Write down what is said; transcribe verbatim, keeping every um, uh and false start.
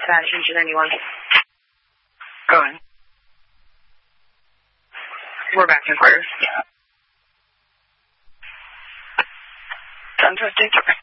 dispatch, engine anyone. Go ahead. We're back in quarters. ten fifty-three.